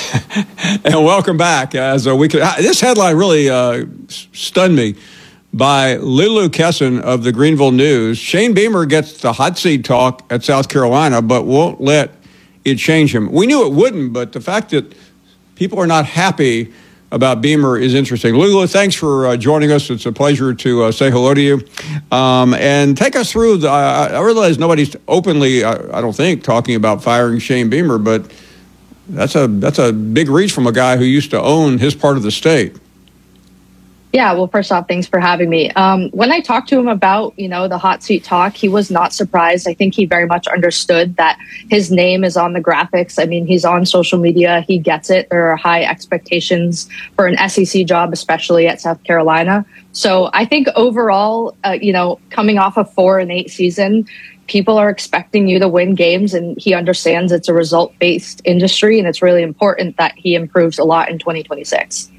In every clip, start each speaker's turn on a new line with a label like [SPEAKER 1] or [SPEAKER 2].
[SPEAKER 1] And welcome back. This headline really stunned me by Lulu Kesson of the Greenville News. Shane Beamer gets the hot seat talk at South Carolina, but won't let it change him. We knew it wouldn't, but the fact that people are not happy about Beamer is interesting. Lulu, thanks for joining us. It's a pleasure to say hello to you. And take us through, I realize nobody's openly, I don't think, talking about firing Shane Beamer, but that's a big reach from a guy who used to own his part of the state.
[SPEAKER 2] Yeah, well, first off, thanks for having me. When I talked to him about, the hot seat talk, he was not surprised. I think he very much understood that his name is on the graphics. I mean, he's on social media. He gets it. There are high expectations for an SEC job, especially at South Carolina. So I think overall, coming off a 4-8 season, people are expecting you to win games, and he understands it's a result-based industry, and it's really important that he improves a lot in 2026.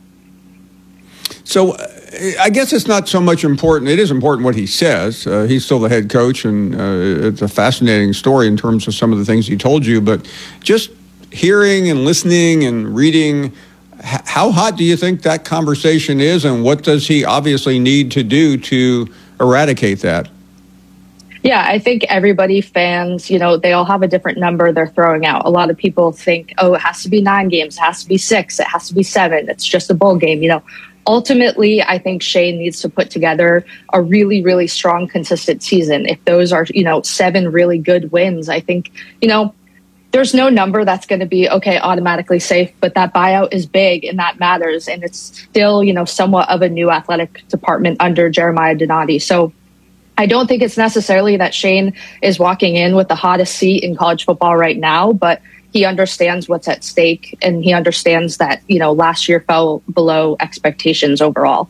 [SPEAKER 1] So I guess it's not so much important. It is important what he says. He's still the head coach, and it's a fascinating story in terms of some of the things he told you. But just hearing and listening and reading, how hot do you think that conversation is, and what does he obviously need to do to eradicate that?
[SPEAKER 2] Yeah, I think everybody, fans, they all have a different number they're throwing out. A lot of people think, it has to be 9 games, it has to be 6, it has to be 7. It's just a bowl game, Ultimately, I think Shane needs to put together a really, really strong, consistent season. If those are, 7 really good wins, I think, there's no number that's going to be, automatically safe, but that buyout is big and that matters. And it's still, somewhat of a new athletic department under Jeremiah Donati. So I don't think it's necessarily that Shane is walking in with the hottest seat in college football right now, but he understands what's at stake, and he understands that, last year fell below expectations overall.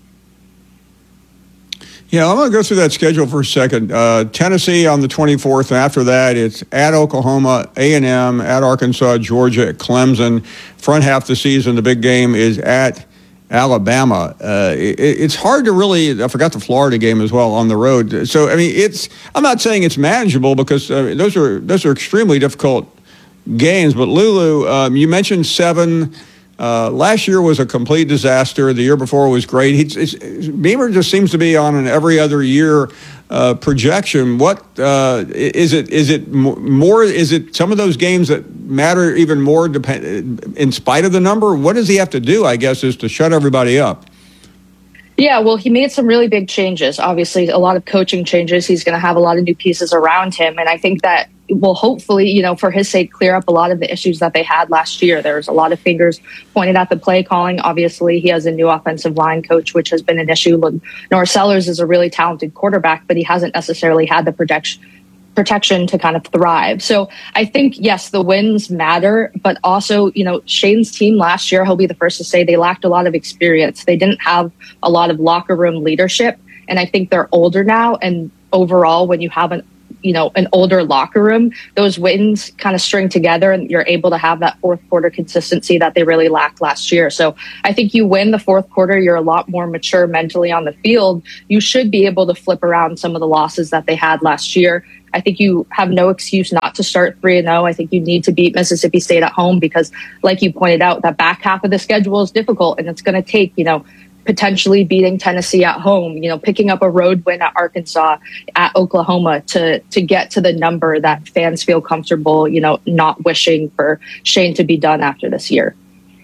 [SPEAKER 1] Yeah, I'm going to go through that schedule for a second. Tennessee on the 24th, and after that, it's at Oklahoma, A&M, at Arkansas, Georgia, at Clemson. Front half of the season, the big game is at Alabama. It's hard to really, I forgot the Florida game as well on the road. So, I mean, I'm not saying it's manageable, because those are extremely difficult games. But Lulu, you mentioned 7. Last year was a complete disaster. The year before was great. Beamer just seems to be on an every other year projection. What is it? Is it more? Is it some of those games that matter even more in spite of the number? What does he have to do, I guess, is to shut everybody up?
[SPEAKER 2] Yeah, well, he made some really big changes. Obviously, a lot of coaching changes. He's going to have a lot of new pieces around him. And I think that will hopefully, for his sake, clear up a lot of the issues that they had last year. There's a lot of fingers pointed at the play calling. Obviously, he has a new offensive line coach, which has been an issue. Noah Sellers is a really talented quarterback, but he hasn't necessarily had the protection to kind of thrive. So I think, yes, the wins matter, but also, Shane's team last year, he'll be the first to say, they lacked a lot of experience. They didn't have a lot of locker room leadership. And I think they're older now. And overall, when you have an older locker room, those wins kind of string together, and you're able to have that fourth quarter consistency that they really lacked last year. So I think you win the fourth quarter, you're a lot more mature mentally on the field. You should be able to flip around some of the losses that they had last year. I think you have no excuse not to start 3-0. I think you need to beat Mississippi State at home, because like you pointed out, that back half of the schedule is difficult, and it's going to take, potentially beating Tennessee at home, picking up a road win at Arkansas, at Oklahoma to get to the number that fans feel comfortable, not wishing for Shane to be done after this year.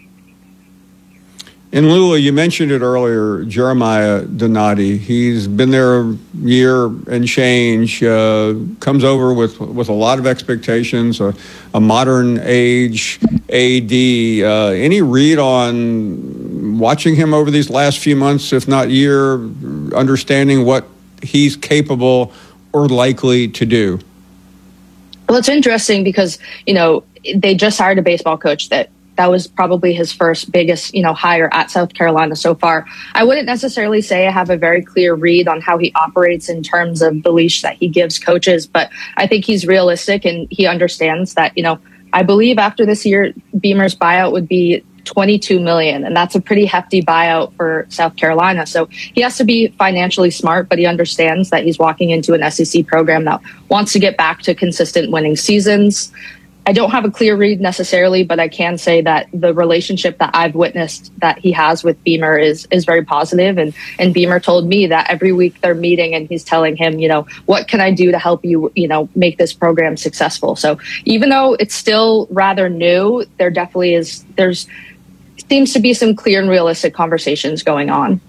[SPEAKER 1] And Lula, you mentioned it earlier, Jeremiah Donati. He's been there a year and change, comes over with a lot of expectations, a modern age AD. Any read on watching him over these last few months, if not year, understanding what he's capable or likely to do?
[SPEAKER 2] Well, it's interesting because, they just hired a baseball coach that was probably his first biggest, hire at South Carolina so far. I wouldn't necessarily say I have a very clear read on how he operates in terms of the leash that he gives coaches, but I think he's realistic and he understands that, I believe after this year, Beamer's buyout would be $22 million, and that's a pretty hefty buyout for South Carolina. So he has to be financially smart, but he understands that he's walking into an SEC program that wants to get back to consistent winning seasons. I don't have a clear read necessarily, but I can say that the relationship that I've witnessed that he has with Beamer is very positive. And Beamer told me that every week they're meeting and he's telling him, what can I do to help you, make this program successful? So even though it's still rather new, there seems to be some clear and realistic conversations going on.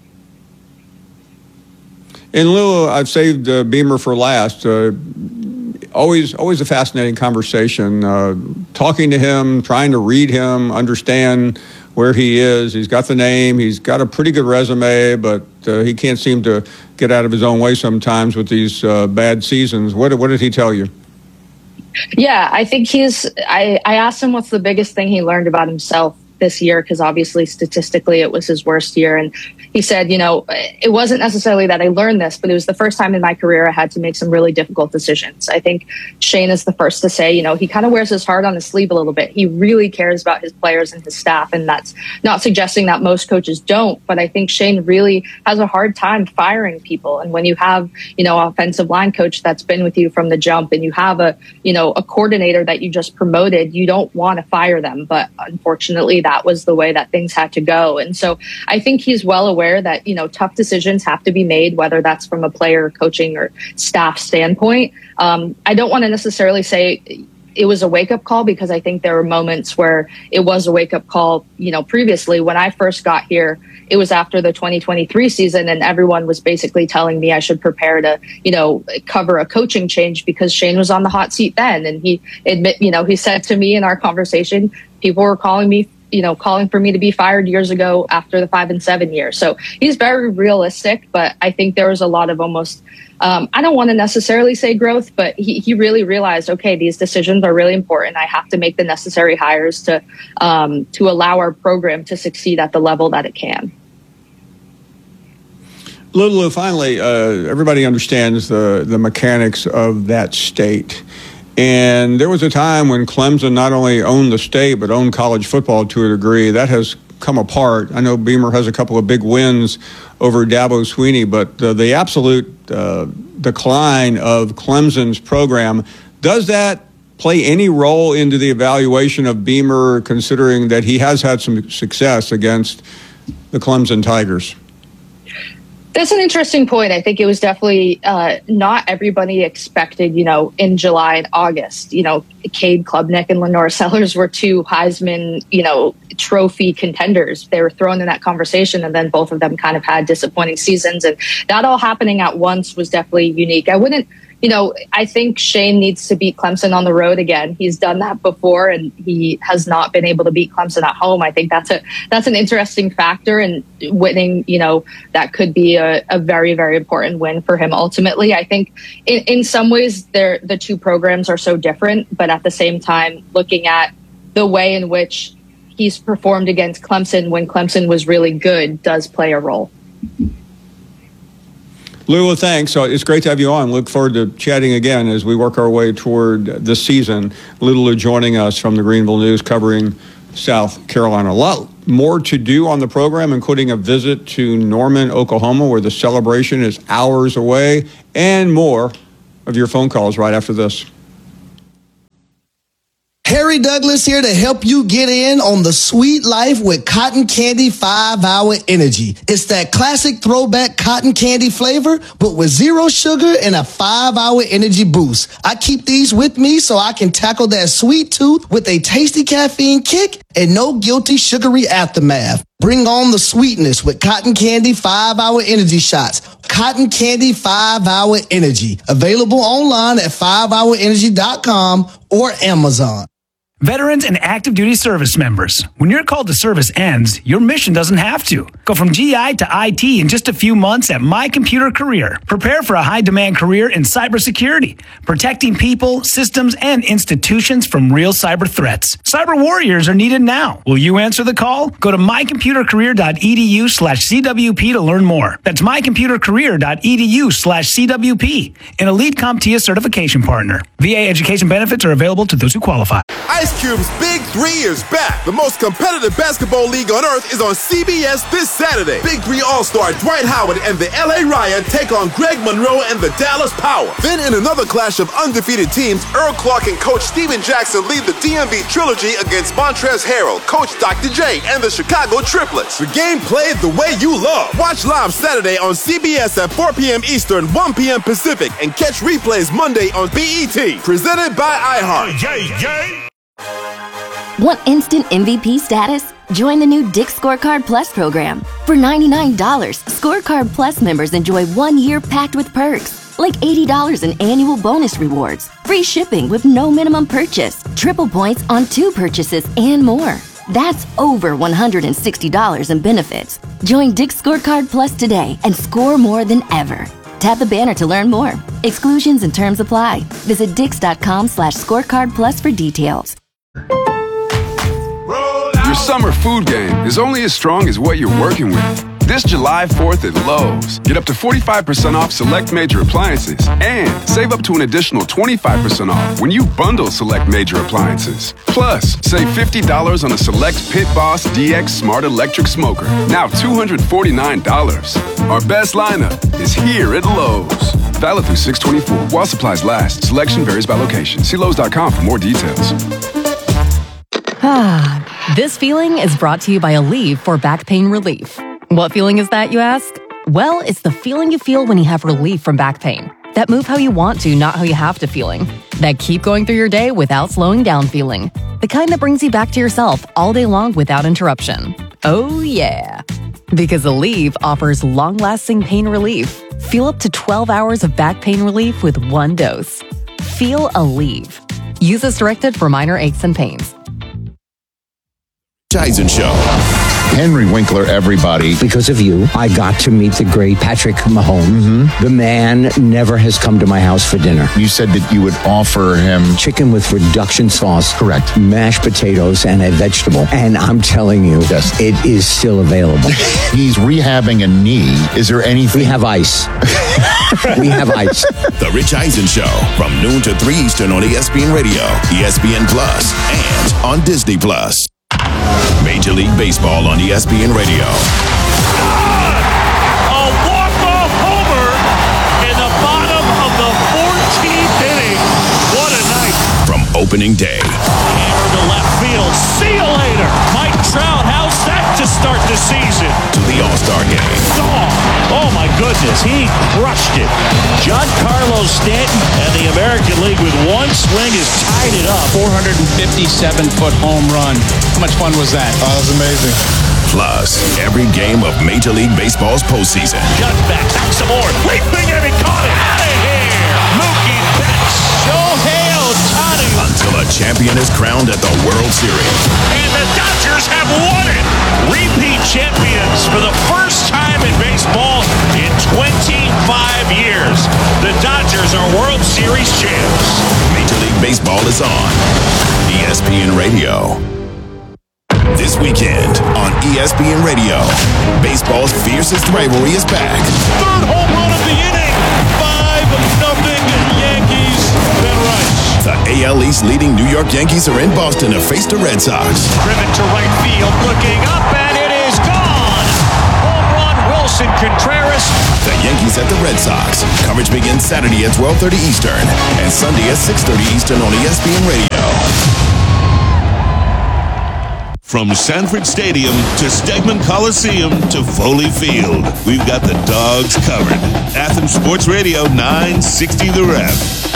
[SPEAKER 1] In Lou, I've saved Beamer for last. Always a fascinating conversation. Talking to him, trying to read him, understand where he is. He's got the name. He's got a pretty good resume, but he can't seem to get out of his own way sometimes with these bad seasons. What did he tell you?
[SPEAKER 2] Yeah, I think I asked him what's the biggest thing he learned about himself this year, because obviously statistically it was his worst year. And he said, it wasn't necessarily that I learned this, but it was the first time in my career I had to make some really difficult decisions. I think Shane is the first to say, he kind of wears his heart on his sleeve a little bit. He really cares about his players and his staff. And that's not suggesting that most coaches don't, but I think Shane really has a hard time firing people. And when you have, offensive line coach that's been with you from the jump, and you have a coordinator that you just promoted, you don't want to fire them. But unfortunately, that was the way that things had to go. And so I think he's well aware that, tough decisions have to be made, whether that's from a player, coaching, or staff standpoint. I don't want to necessarily say it was a wake-up call, because I think there were moments where it was a wake-up call, previously. When I first got here, it was after the 2023 season, and everyone was basically telling me I should prepare to, cover a coaching change, because Shane was on the hot seat then. And he said to me in our conversation, people were calling for me to be fired years ago after the 5-7 year. So he's very realistic, but I think there was a lot of almost, I don't want to necessarily say growth, but he really realized, okay, these decisions are really important. I have to make the necessary hires to allow our program to succeed at the level that it can.
[SPEAKER 1] Lulu, finally, everybody understands the mechanics of that state. And there was a time when Clemson not only owned the state, but owned college football to a degree. That has come apart. I know Beamer has a couple of big wins over Dabo Swinney, but the absolute decline of Clemson's program, does that play any role into the evaluation of Beamer, considering that he has had some success against the Clemson Tigers?
[SPEAKER 2] That's an interesting point. I think it was definitely not everybody expected, in July and August. Cade Klubnik and Lenore Sellers were two Heisman, trophy contenders. They were thrown in that conversation, and then both of them kind of had disappointing seasons. And that all happening at once was definitely unique. I think Shane needs to beat Clemson on the road again. He's done that before, and he has not been able to beat Clemson at home. I think that's an interesting factor, and winning, that could be a very, very important win for him ultimately. I think in some ways the two programs are so different, but at the same time, looking at the way in which he's performed against Clemson when Clemson was really good does play a role.
[SPEAKER 1] Lula, thanks. It's great to have you on. Look forward to chatting again as we work our way toward this season. Lula joining us from the Greenville News covering South Carolina. A lot more to do on the program, including a visit to Norman, Oklahoma, where the celebration is hours away, and more of your phone calls right after this.
[SPEAKER 3] Harry Douglas here to help you get in on the sweet life with Cotton Candy 5-Hour Energy. It's that classic throwback cotton candy flavor, but with zero sugar and a 5-hour energy boost. I keep these with me so I can tackle that sweet tooth with a tasty caffeine kick and no guilty sugary aftermath. Bring on the sweetness with Cotton Candy 5-Hour Energy Shots. Cotton Candy 5-Hour Energy. Available online at 5hourenergy.com or Amazon.
[SPEAKER 4] Veterans and active duty service members, when your call to service ends, your mission doesn't have to. Go from GI to IT in just a few months at My Computer Career. Prepare for a high-demand career in cybersecurity, protecting people, systems, and institutions from real cyber threats. Cyber warriors are needed now. Will you answer the call? Go to mycomputercareer.edu/CWP to learn more. That's mycomputercareer.edu/CWP, an elite CompTIA certification partner. VA education benefits are available to those who qualify.
[SPEAKER 5] Ice Ice Cube's Big 3 is back. The most competitive basketball league on earth is on CBS this Saturday. Big 3 All-Star Dwight Howard and the LA Riot take on Greg Monroe and the Dallas Power. Then in another clash of undefeated teams, Earl Clark and Coach Steven Jackson lead the DMV Trilogy against Montrezl Harrell, Coach Dr. J, and the Chicago Triplets. The game played the way you love. Watch live Saturday on CBS at 4 p.m. Eastern, 1 p.m. Pacific, and catch replays Monday on BET. Presented by iHeart.
[SPEAKER 6] Want instant MVP status? Join the new Dick's Scorecard Plus program. For $99, Scorecard Plus members enjoy 1 year packed with perks, like $80 in annual bonus rewards, free shipping with no minimum purchase, triple points on 2 purchases, and more. That's over $160 in benefits. Join Dick's Scorecard Plus today and score more than ever. Tap the banner to learn more. Exclusions and terms apply. Visit dix.com/scorecardplus for details.
[SPEAKER 7] Your summer food game is only as strong as what you're working with. This July 4th at Lowe's, get up to 45% off select major appliances and save up to an additional 25% off when you bundle select major appliances. Plus, save $50 on a select Pit Boss DX Smart Electric Smoker, now $249. Our best lineup is here at Lowe's. Valid through 6/24 while supplies last. Selection varies by location. See Lowe's.com for more details.
[SPEAKER 8] This feeling is brought to you by Aleve for back pain relief. What feeling is that, you ask? Well, it's the feeling you feel when you have relief from back pain. That move how you want to, not how you have to feeling. That keep going through your day without slowing down feeling. The kind that brings you back to yourself all day long without interruption. Oh yeah. Because Aleve offers long-lasting pain relief. Feel up to 12 hours of back pain relief with 1 dose. Feel Aleve. Use as directed for minor aches and pains.
[SPEAKER 9] Eisen Show.
[SPEAKER 10] Henry Winkler, everybody.
[SPEAKER 11] Because of you, I got to meet the great Patrick Mahomes. The man never has come to my house for dinner.
[SPEAKER 10] You said that you would offer him
[SPEAKER 11] chicken with reduction sauce.
[SPEAKER 10] Correct.
[SPEAKER 11] Mashed potatoes and a vegetable. And I'm telling you,
[SPEAKER 10] yes,
[SPEAKER 11] it is still available.
[SPEAKER 10] He's rehabbing a knee. Is there anything?
[SPEAKER 11] We have ice. We have ice.
[SPEAKER 9] The Rich Eisen Show from noon to 3 Eastern on ESPN Radio, ESPN Plus, and on Disney Plus. Major League Baseball on ESPN Radio.
[SPEAKER 12] A walk-off homer in the bottom of the 14th inning. What a night.
[SPEAKER 9] From opening day.
[SPEAKER 12] Hammer to left field. See you later. Mike Trout, how's that to start the season?
[SPEAKER 9] To the All-Star Game.
[SPEAKER 12] Oh my goodness, he crushed it. Giancarlo Stanton and the American League with one swing has tied it up.
[SPEAKER 13] 457-foot home run. How much fun was that?
[SPEAKER 10] Oh, that was amazing.
[SPEAKER 9] Plus, every game of Major League Baseball's postseason.
[SPEAKER 12] Cut back some more. Leaping and he caught it. Out of here. Mookie Betts. Shohei Ohtani.
[SPEAKER 9] Until a champion is crowned at the World Series.
[SPEAKER 12] And the Dodgers have won it. Repeat champions for the first time in baseball in 25 years. The Dodgers are World Series champs.
[SPEAKER 9] Major League Baseball is on ESPN Radio. This weekend on ESPN Radio, baseball's fiercest rivalry is back.
[SPEAKER 12] Third home run of the inning. 5-0 Yankees. Ben Rice.
[SPEAKER 9] The AL East leading New York Yankees are in Boston to face the Red Sox.
[SPEAKER 12] Driven to right field, looking up, and it is gone. Home run, Wilson Contreras.
[SPEAKER 9] The Yankees at the Red Sox. Coverage begins Saturday at 12:30 Eastern and Sunday at 6:30 Eastern on ESPN Radio.
[SPEAKER 14] From Sanford Stadium to Stegman Coliseum to Foley Field, we've got the Dogs covered. Athens Sports Radio 960 The Ref.